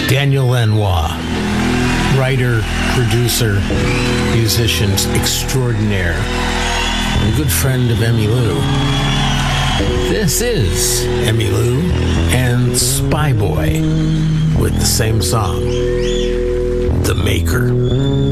Daniel Lanois, writer, producer, musician extraordinaire, and good friend of Emmylou. This is Emmylou and Spyboy with the same song, The Maker.